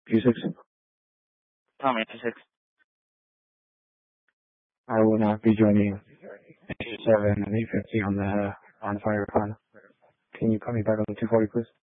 Q6. Tommy, Q6. I will not be joining 8-7 and 850 on the fire con. Can you call me back on the 240, please?